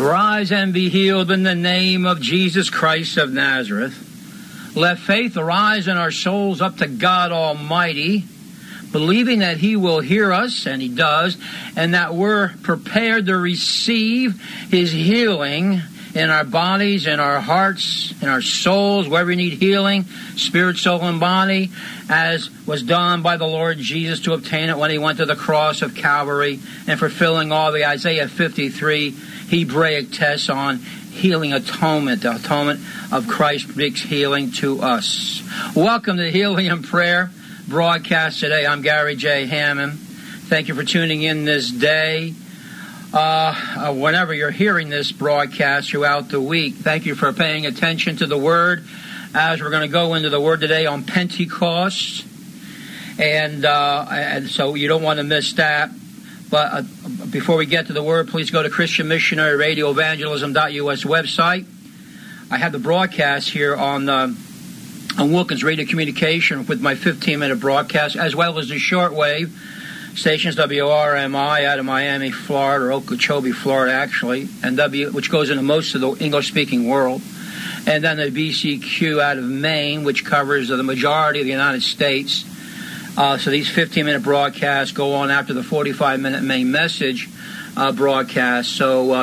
Rise and be healed in the name of Jesus Christ of Nazareth. Let faith arise in our souls up to God Almighty, believing that He will hear us, and He does, and that we're prepared to receive His healing in our bodies, in our hearts, in our souls, wherever we need healing, spirit, soul, and body, as was done by the Lord Jesus to obtain it when He went to the cross of Calvary and fulfilling all the Isaiah 53 Hebraic tests on healing atonement. The atonement of Christ brings healing to us. Welcome to the Healing and Prayer broadcast today. I'm Gary J. Hammond. Thank you for tuning in this day. Whenever you're hearing this broadcast throughout the week, thank you for paying attention to the Word as we're going to go into the Word today on Pentecost. And so you don't want to miss that. But before we get to the Word, please go to Christian Missionary Radio Evangelism.us website. I have the broadcast here on Wilkins Radio Communication with my 15-minute broadcast, as well as the shortwave stations WRMI out of Miami, Florida, or Okeechobee, Florida, actually, and which goes into most of the English-speaking world, and then the BCQ out of Maine, which covers the majority of the United States. So these 15-minute broadcasts go on after the 45-minute main message broadcast. So